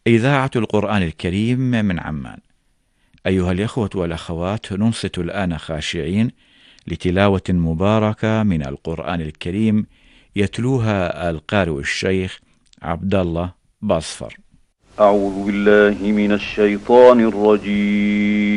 إذاعة القرآن الكريم من عمان. أيها الإخوة والأخوات، ننصت الآن خاشعين لتلاوة مباركة من القرآن الكريم يتلوها القارئ الشيخ عبد الله باصفر. أعوذ بالله من الشيطان الرجيم.